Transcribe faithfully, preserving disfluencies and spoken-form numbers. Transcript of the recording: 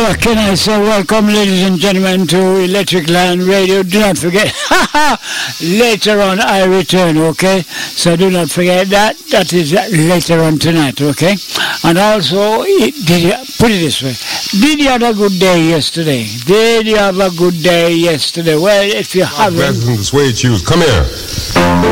what can I say? Welcome, ladies and gentlemen, to Electric Lion Radio. Do not forget, later on I return, okay? So do not forget that. That is later on tonight, okay? And also, did you, put it this way. Did you have a good day yesterday? Did you have a good day yesterday? Well, if you haven't... That's the way it's used. Come here.